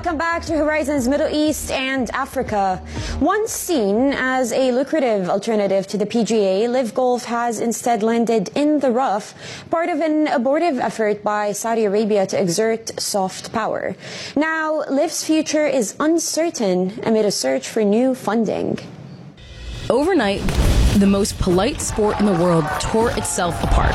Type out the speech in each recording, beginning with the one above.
Welcome back to Horizons Middle East and Africa. Once seen as a lucrative alternative to the PGA, LIV Golf has instead landed in the rough, part of an abortive effort by Saudi Arabia to exert soft power. Now, LIV's future is uncertain amid a search for new funding. Overnight, the most polite sport in the world tore itself apart.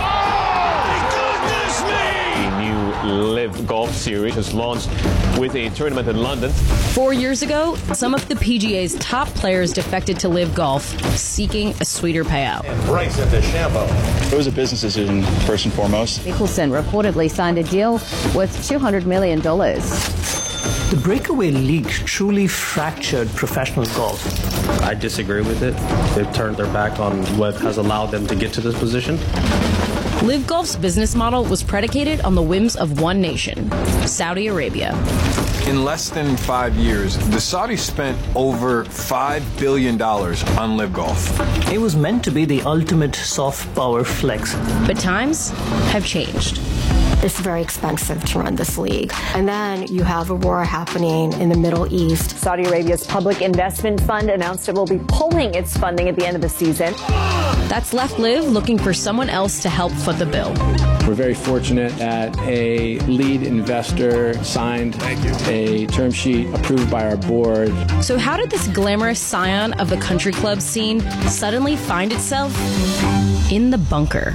LIV Golf Series has launched with a tournament in London. 4 years ago, some of the PGA's top players defected to LIV Golf, seeking a sweeter payout. And Bryson DeChambeau. It was a business decision, first and foremost. Mickelson reportedly signed a deal worth $200 million. The breakaway league truly fractured professional golf. I disagree with it. They've turned their back on what has allowed them to get to this position. LIV Golf's business model was predicated on the whims of one nation, Saudi Arabia. In less than 5 years, the Saudis spent over $5 billion on LIV Golf. It was meant to be the ultimate soft power flex. But times have changed. It's very expensive to run this league. And then you have a war happening in the Middle East. Saudi Arabia's Public Investment Fund announced it will be pulling its funding at the end of the season. That's left LIV looking for someone else to help foot the bill. We're very fortunate that a lead investor signed a term sheet approved by our board. So how did this glamorous scion of the country club scene suddenly find itself in the bunker?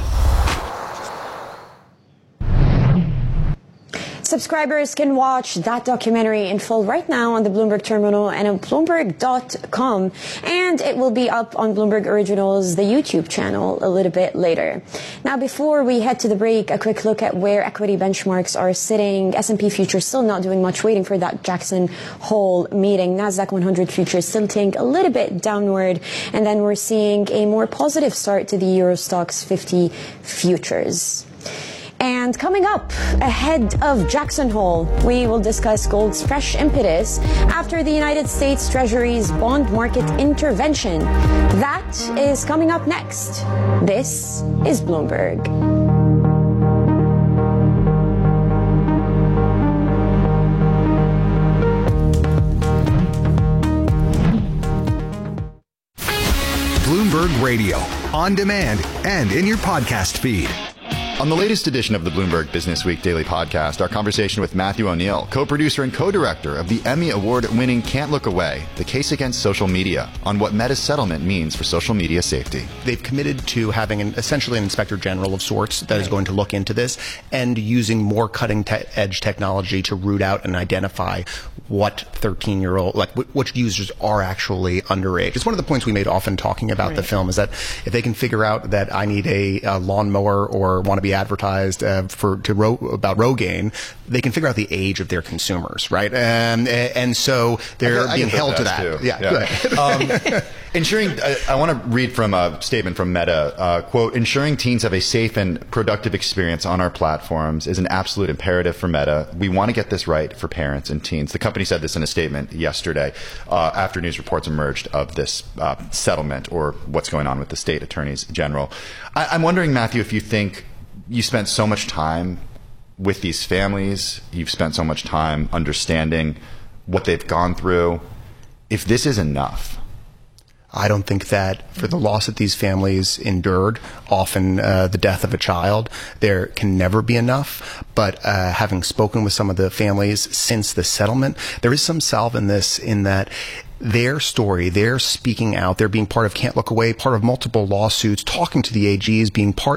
Subscribers can watch that documentary in full right now on the Bloomberg Terminal and on Bloomberg.com. And it will be up on Bloomberg Originals, the YouTube channel, a little bit later. Now, before we head to the break, a quick look at where equity benchmarks are sitting. S&P futures still not doing much, waiting for that Jackson Hole meeting. Nasdaq 100 futures tilting a little bit downward. And then we're seeing a more positive start to the Euro Stoxx 50 futures. And coming up, ahead of Jackson Hole, we will discuss gold's fresh impetus after the United States Treasury's bond market intervention. That is coming up next. This is Bloomberg. Bloomberg Radio, on demand and in your podcast feed. On the latest edition of the Bloomberg Business Week Daily Podcast, our conversation with Matthew O'Neill, co-producer and co-director of the Emmy Award-winning Can't Look Away, The Case Against Social Media, on what Meta's settlement means for social media safety. They've committed to having essentially an inspector general of sorts that is going to look into this and using more cutting-edge technology to root out and identify what 13-year-old, which users are actually underage. It's one of the points we made often talking about the film, is that if they can figure out that I need a lawnmower or want to be advertised about Rogaine, they can figure out the age of their consumers, right? And so they're being held to that. Too. Yeah, go ahead. Ensuring, I want to read from a statement from Meta, quote, ensuring teens have a safe and productive experience on our platforms is an absolute imperative for Meta. We want to get this right for parents and teens. The company said this in a statement yesterday after news reports emerged of this settlement, or what's going on with the state attorneys general. I'm wondering, Matthew, if you think you spent so much time with these families, you've spent so much time understanding what they've gone through, if this is enough. I don't think that for the loss that these families endured, often the death of a child, there can never be enough. But having spoken with some of the families since the settlement, there is some salve in this, in that their story, they're speaking out, they're being part of Can't Look Away, part of multiple lawsuits, talking to the AGs, being part